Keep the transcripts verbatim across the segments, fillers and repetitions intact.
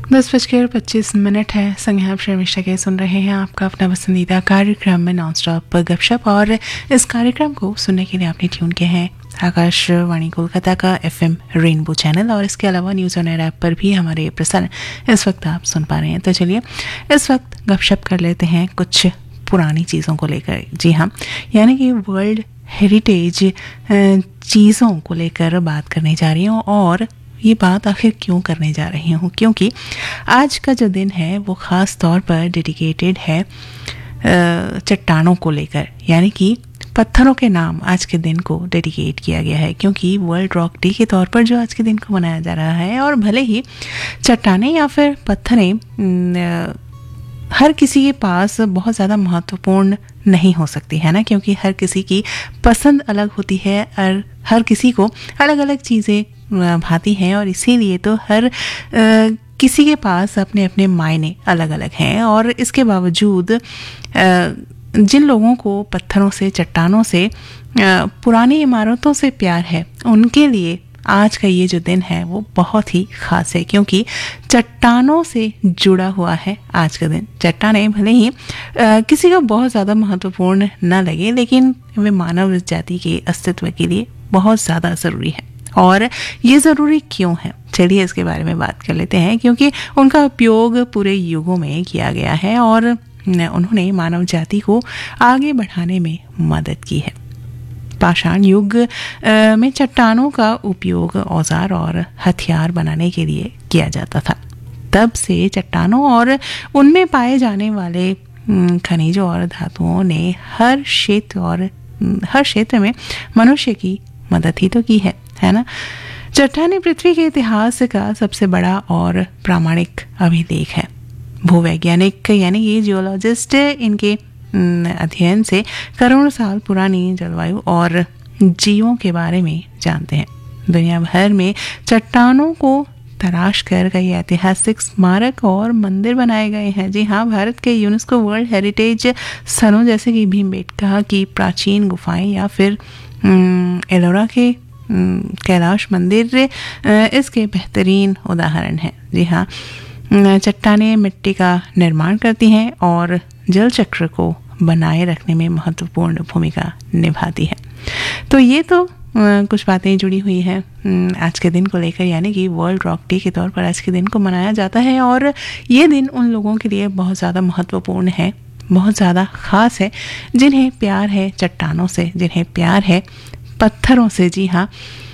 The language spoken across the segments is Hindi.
दस बजकर पच्चीस मिनट है। संग आप शर्मिष्ठा के सुन रहे हैं आपका अपना पसंदीदा कार्यक्रम में नॉन स्टॉप गपशप, और इस कार्यक्रम को सुनने के लिए आपने ट्यून किया है आकाशवाणी कोलकाता का एफएम रेनबो चैनल, और इसके अलावा न्यूज़ ऑन एयर ऐप पर भी हमारे प्रसारण इस वक्त आप सुन पा रहे हैं। तो चलिए इस वक्त गपशप कर लेते हैं कुछ पुरानी चीज़ों को लेकर। जी हाँ, यानी कि वर्ल्ड हेरिटेज चीज़ों को लेकर बात करने जा रही हूँ। और ये बात आखिर क्यों करने जा रही हूँ, क्योंकि आज का जो दिन है वो ख़ास तौर पर डेडिकेटेड है चट्टानों को लेकर, यानी कि पत्थरों के नाम आज के दिन को डेडिकेट किया गया है। क्योंकि वर्ल्ड रॉक डे के तौर पर जो आज के दिन को मनाया जा रहा है, और भले ही चट्टानें या फिर पत्थरें हर किसी के पास बहुत ज़्यादा महत्वपूर्ण नहीं हो सकती है ना, क्योंकि हर किसी की पसंद अलग होती है और हर किसी को अलग अलग चीज़ें भाती हैं, और इसीलिए तो हर आ, किसी के पास अपने अपने मायने अलग अलग हैं। और इसके बावजूद आ, जिन लोगों को पत्थरों से, चट्टानों से, आ, पुरानी इमारतों से प्यार है, उनके लिए आज का ये जो दिन है वो बहुत ही ख़ास है, क्योंकि चट्टानों से जुड़ा हुआ है आज का दिन। चट्टानें भले ही आ, किसी को बहुत ज़्यादा महत्वपूर्ण न लगे, लेकिन वे मानव जाति के अस्तित्व के लिए बहुत ज़्यादा ज़रूरी है। और ये ज़रूरी क्यों है, चलिए इसके बारे में बात कर लेते हैं। क्योंकि उनका उपयोग पूरे युगों में किया गया है और उन्होंने मानव जाति को आगे बढ़ाने में मदद की है। पाषाण युग में चट्टानों का उपयोग औजार और हथियार बनाने के लिए किया जाता था। तब से चट्टानों और उनमें पाए जाने वाले खनिजों और धातुओं ने हर क्षेत्र और हर क्षेत्र में मनुष्य की मदद ही तो की है है ना। चट्टानें पृथ्वी के इतिहास का सबसे बड़ा और प्रामाणिक अभिलेख है। भूवैज्ञानिक यानी कि जियोलॉजिस्ट इनके अध्ययन से करोड़ों साल पुरानी जलवायु और जीवों के बारे में जानते हैं। दुनिया भर में चट्टानों को तराश कर कई ऐतिहासिक स्मारक और मंदिर बनाए गए हैं। जी हाँ, भारत के यूनेस्को वर्ल्ड हेरिटेज स्थलों जैसे कि भीमबेटका की प्राचीन गुफाएं या फिर एलोरा के कैलाश मंदिर इसके बेहतरीन उदाहरण हैं। जी हाँ, चट्टानें मिट्टी का निर्माण करती हैं और जल चक्र को बनाए रखने में महत्वपूर्ण भूमिका निभाती है। तो ये तो कुछ बातें जुड़ी हुई हैं आज के दिन को लेकर, यानी कि वर्ल्ड रॉक डे के तौर पर आज के दिन को मनाया जाता है। और ये दिन उन लोगों के लिए बहुत ज़्यादा महत्वपूर्ण है, बहुत ज़्यादा ख़ास है, जिन्हें प्यार है चट्टानों से, जिन्हें प्यार है पत्थरों से। जी हाँ,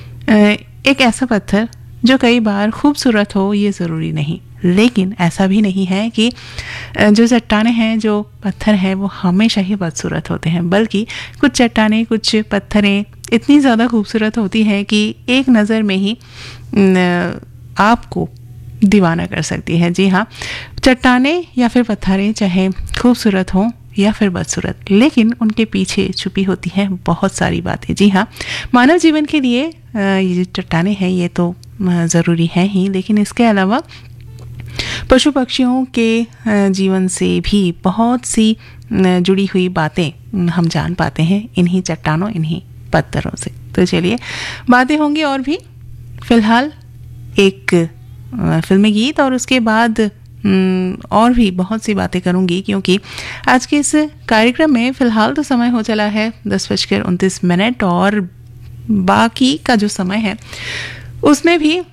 एक ऐसा पत्थर जो कई बार खूबसूरत हो ये ज़रूरी नहीं, लेकिन ऐसा भी नहीं है कि जो चट्टानें हैं, जो पत्थर हैं, वो हमेशा ही बदसूरत होते हैं। बल्कि कुछ चट्टानें, कुछ पत्थरें इतनी ज़्यादा खूबसूरत होती हैं कि एक नज़र में ही आपको दीवाना कर सकती है। जी हाँ, चट्टानें या फिर पत्थरें चाहे खूबसूरत हों या फिर बदसूरत, लेकिन उनके पीछे छुपी होती हैं बहुत सारी बातें। जी हाँ, मानव जीवन के लिए ये जो चट्टानें हैं ये तो ज़रूरी हैं ही, लेकिन इसके अलावा पशु पक्षियों के जीवन से भी बहुत सी जुड़ी हुई बातें हम जान पाते हैं इन्हीं चट्टानों, इन्हीं पत्थरों से। तो चलिए बातें होंगी और भी, फिलहाल एक फिल्मी गीत और उसके बाद और भी बहुत सी बातें करूंगी, क्योंकि आज के इस कार्यक्रम में फ़िलहाल तो समय हो चला है दस बजकर उनतीस मिनट, और बाकी का जो समय है उसमें भी